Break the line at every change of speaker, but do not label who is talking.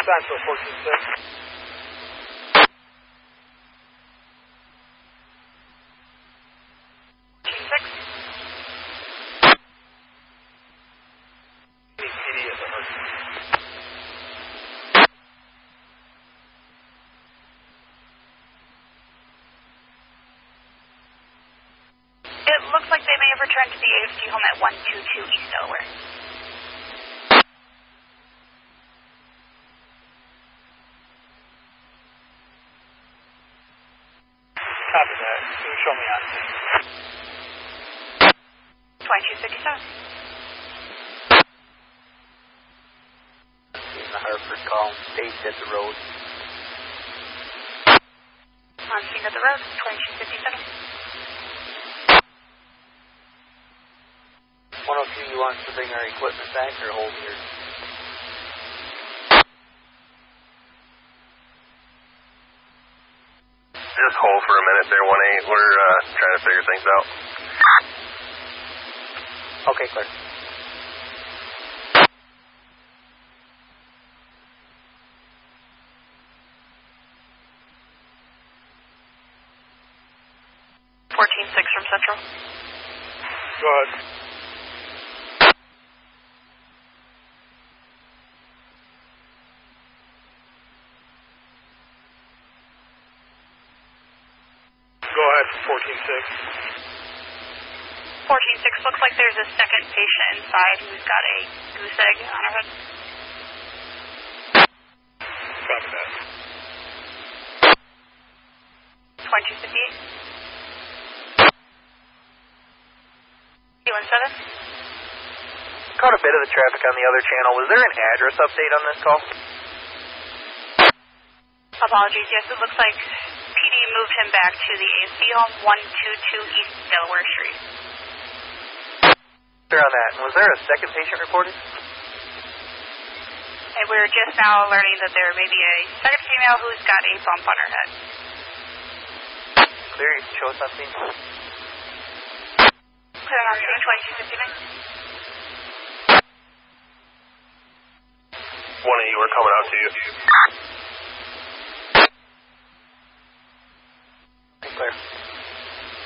Central 14-6.
It looks like they may have returned to the AFC home at 122 East Delaware.
Copy that. Can you show me on?
2257.
In the Hartford column, stays at the road.
On scene at the road, 2257.
102, you want us to bring our equipment back or hold here?
Just hold for a minute there, 1-8. We're trying to figure things out.
Okay, clear.
From Central.
Go ahead. Go ahead, 14-6.
14-6, looks like there's a second patient inside who's got a goose egg on her head.
Copy that.
2258. 217.
Caught a bit of the traffic on the other channel. Was there an address update on this call?
Apologies, yes, it looks like PD moved him back to the AFC home, 122 East Delaware Street.
Clear on that. And was there a second patient reported?
And we're just now learning that there may be a second female who's got a bump on her head.
Clear, you can show us on scene.
Clear on scene, 2259.
1-8, we're coming out to you.